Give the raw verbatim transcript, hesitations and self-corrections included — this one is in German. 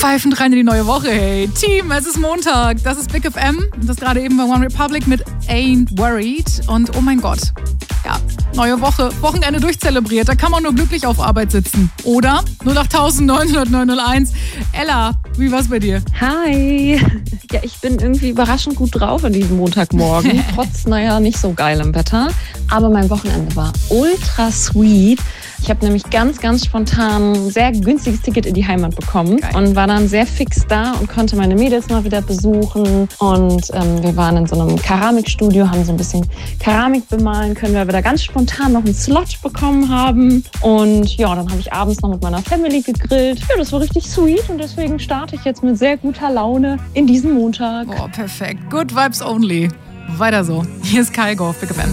Pfeifend rein in die neue Woche, hey. Team, es ist Montag. Das ist Big F M. Das gerade eben bei One Republic mit Ain't Worried. Und oh mein Gott, ja, neue Woche, Wochenende durchzelebriert. Da kann man nur glücklich auf Arbeit sitzen. Oder? null acht neun null null neun null eins. Ella, wie war's bei dir? Hi. Ja, ich bin irgendwie überraschend gut drauf an diesem Montagmorgen. Trotz, naja, nicht so geilem Wetter. Aber mein Wochenende war ultra sweet. Ich habe nämlich ganz, ganz spontan ein sehr günstiges Ticket in die Heimat bekommen. Geil. Und war dann sehr fix da und konnte meine Mädels mal wieder besuchen. Und ähm, wir waren in so einem Keramikstudio, haben so ein bisschen Keramik bemalen können, weil wir da ganz spontan noch einen Slot bekommen haben. Und ja, dann habe ich abends noch mit meiner Family gegrillt. Ja, das war richtig sweet und deswegen starte ich jetzt mit sehr guter Laune in diesen Montag. Oh, perfekt. Good vibes only. Weiter so. Hier ist Kygo auf Big F M.